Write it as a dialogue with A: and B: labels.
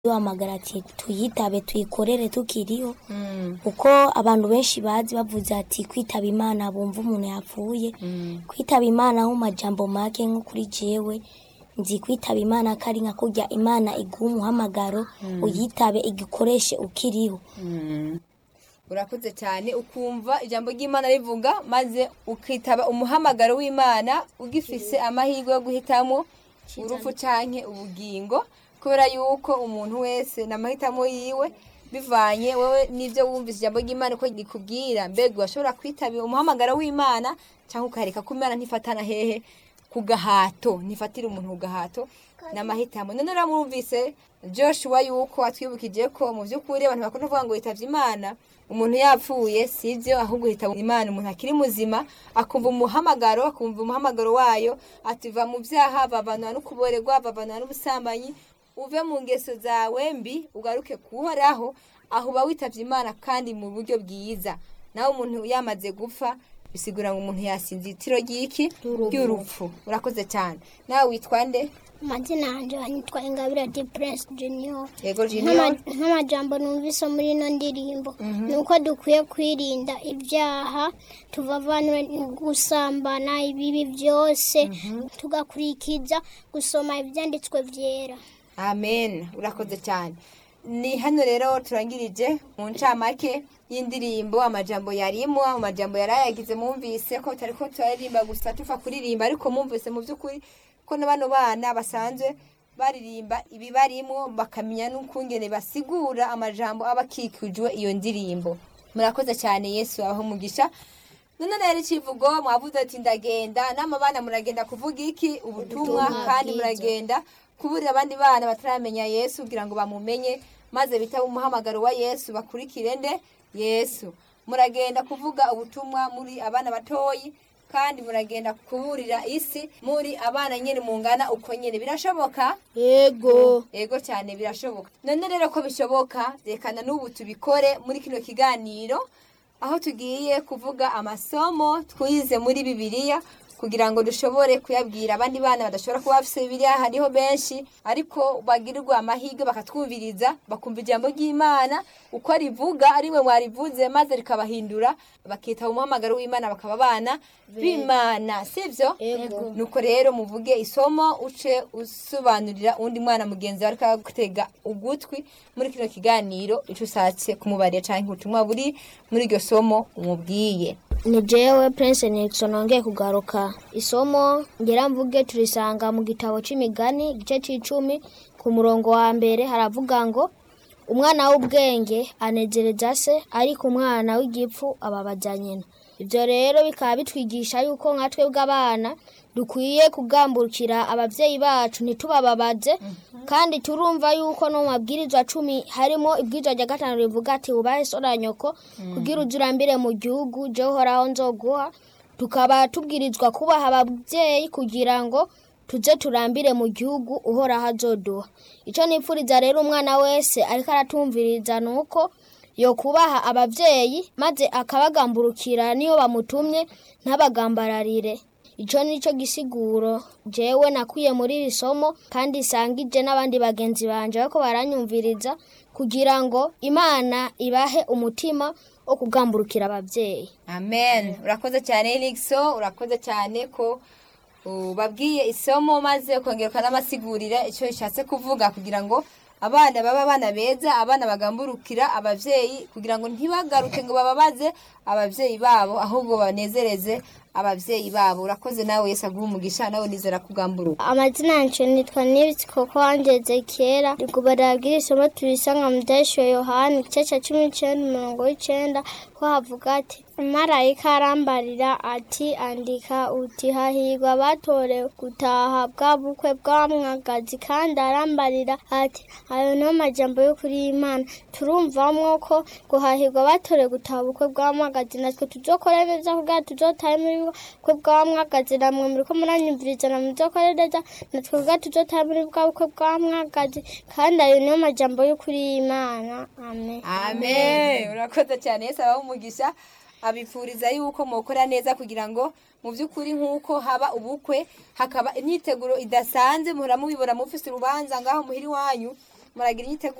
A: duhamagara ati tuyitabe tuyikorere tukiriho kuko abantu benshi bazi bavuze ati kwitaba Imana bumva umuntu yapfuye kwitaba Imana mu majambo make nko kuri jewe nzi kwitaba Imana kari nka kurya Imana iguha umuhamagaro uyitabe igikoreshe ukiriho.
B: Urakoze cyane ukumva ijambo ry'Imana rivuga maze ukitaba umuhamagaro w'Imana ugifise amahirwe yo guhitamo urupfu canke ubugingo, kubera yuko umuntu wese namahitamo yiwe bivanye wewe nivyo wumvise ijambo ry'Imana ko gikubwira. Mbega urashobora kwitabira umuhamagaro w'Imana canke ukareka ko Imana ntifatana hehe ku gahato, ntifatira umuntu ku gahato namahitamo. None uramwumvise Joshua yuko atwibukije ko mu vy'ukuri abantu bakunda kuvuga ngo yitavye Imana umuntu yapfuye, sivyo, ahubwo hitaba Imana umuntu akiri muzima akumva umuhamagaro wayo, ativa mu vyaha, bavanwa no kuborerwa, bavanwa n'ubusambanyi, uve mu ngeso zawe mbi ugaruke kuhoraho, aho uba witavye Imana kandi mu buryo bwiza. Naho umuntu yamaze gupfa bisigura ngo umuntu yasinzitiro ry'urupfu. Urakoze cyane. Nawe witwa nde?
C: Amazina yanje nitwa Ingabire Di Prince Junior.
B: Yego Junior.
C: Nk'amajambo numvise muri ino ndirimbo nuko dukwiye kwirinda ibyaha, tuvavanwe gusambana, ibibi byose, tugakurikiza gusoma ibyanditswe vyera.
B: Amen. Urakoze cyane. Ni hano rero turangirije mu ncamake y'indirimbo amajambo yarimo, amajambo yarayagize mumvise ko tariko turaririmba gusa tufa kuririmba, ariko mumvise mu by'ukuri ko n'abano bana basanzwe baririmba ibibarimo bakamenya n'ukungene basigura amajambo abakikujwe iyo ndirimbo. Murakoze cyane, Yesu aho mugisha. None rero ikivugo mwavuze ati ndagenda, n'amabana muragenda kuvuga iki? Ubutumwa, kandi muragenda kuburira abandi bana bataramenya Yesu kugira ngo bamumenye, maze bitaba umuhamagaro wa Yesu bakurikire nde? Yesu. Muragenda kuvuga ubutumwa muri abana batoyi, kandi muragenda kuburira isi muri abana nyene mungana uko nyene. Birashoboka? Yego cyane birashoboka. None rero ko bishoboka, rekana n'ubu tubikore muri kino kiganiro aho tugiye kuvuga amasomo twize muri Bibiliya kugira ngo dushobore kuyabwira abandi bana badashobora kuba bafise Bibiliya. Hariho benshi ariko bagirirwa amahirwe bakatwumviriza bakumva ijambo ry'Imana uko rivuga ari mwe mwarivuze, maze rikabahindura bakita umuhamagaro w'Imana bakaba abana b'Imana, sivyo? Nuko rero muvuge isomo uce usobanurira undi mwana mugenzi wawe ariko gutega ugutwi muri kino kiganiro ico usatse kumubarira canke ubutumwa buri muri iryo somo umubwiye.
A: Ni jewe Prince Nixon nongeye kugaruka. Isomo ngira mvuge turisanga mu gitabo c'Imigani igice c'10 ku murongo wa mbere, haravuga ngo umwana w'ubwenge anezereza se, ariko umwana w'igipfu ababaza nyina. Ivyo rero bikaba bitwigisha yuko nka twebwe abana dukwiye kugamburukira abavyeyi bacu ntitubababaze, kandi turumva yuko no mabwirizwa 10 harimo ibwirizwa rya 5 rivuga ati ubahe so na nyoko kugira uzurambire mu gihugu je horaho nzoguha. Tukaba tubwirizwa kubaha abavyeyi kugira ngo tuze turambire mu gihugu uhoraho azoduha. Ico nipfuriza rero umwana wese ariko aratumviriza nuko yo kubaha abavyeyi maze akabagamburukira niyo bamutumye ntabagambararire. Ico nico gisiguro jewe nakwiye muri iri somo, kandi sangije n'abandi bagenzi banje bako baranyumviriza kugira ngo Imana ibahe umutima wo kugamburukira abavyeyi.
B: Amen. Urakoze cyane Elixo, urakoze cyane ko babwiye isomo maze kongeruka n'amasigurira ico ishatse kuvuga kugira ngo abana baba abana beza, abana bagamburukira abavyeyi kugira ngo ntibagaruke ngo bababaze abavyeyi babo, ahubwo banezereze abavyeyi babo. Urakoze nawe, Yesu aguha umugisha, nawe nizera kugamburuka.
C: Amazina yanje nitwa Nibitsi koko wangeze kera, ndikubaragira isomo turisanga mu Vyahishuriwe Yohana igice ca 19:9 ko havuga ati marayika arambarira ati andika uti hahirwa batorewe gutaha bwa bukwe bw'amwagazi, kandi arambarira ati ayo no majambo yo kuri Imana. Turumvamwo ko guhahirwa batorewe gutaha bukwe bw'amwagazi natwe tuzokora neza kugira tuzotahe muri bukwe bw'amwagazi. Namwe muriko muranyumviriza na muzokora neza natwe kugira tuzotahe muri bukwe bw'amwagazi, kandi ayo no majambo yo kuri Imana. Amen.
B: Amen. Urakoze cyane, Yesu abaho umugisha. Abipfuriza yuko mukora neza kugira ngo mu by'ukuri nk'uko haba ubukwe hakaba imyiteguro idasanze, muhora mubibora mufise urubanza ngaho muhiri wanyu, muragira inyiteguro